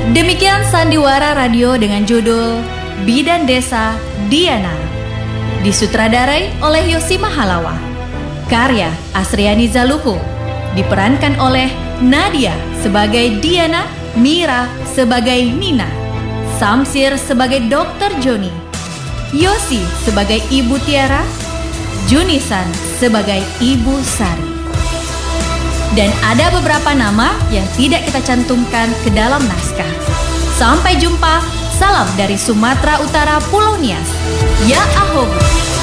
Demikian Sandiwara Radio dengan judul Bidan Desa Diana, disutradarai oleh Yosi Mahalawa. Karya Asriani Zaluhu, diperankan oleh Nadia sebagai Diana, Mira sebagai Nina, Samsir sebagai Dr. Joni, Yosi sebagai Ibu Tiara, Junisan sebagai Ibu Sari. Dan ada beberapa nama yang tidak kita cantumkan ke dalam naskah. Sampai jumpa, salam dari Sumatera Utara, Pulau Nias. Ya Ahob.